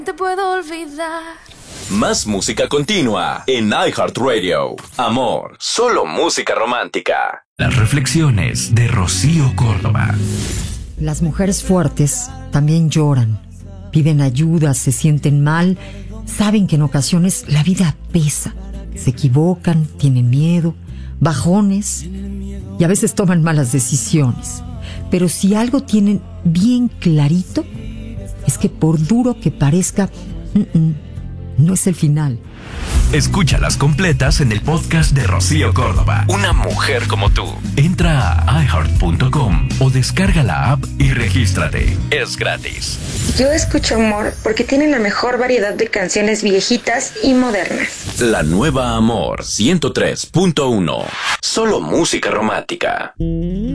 Te puedo olvidar. Más música continua en iHeartRadio. Amor, solo música romántica. Las reflexiones de Rocío Córdoba. Las mujeres fuertes también lloran, piden ayuda, se sienten mal, saben que en ocasiones la vida pesa, se equivocan, tienen miedo, bajones y a veces toman malas decisiones. Pero si algo tienen bien clarito, es que por duro que parezca, no es el final. Escúchalas completas en el podcast de Rocío Córdoba. Una mujer como tú. Entra a iHeart.com o descarga la app y regístrate. Es gratis. Yo escucho Amor porque tienen la mejor variedad de canciones viejitas y modernas. La nueva Amor 103.1. Solo música romántica.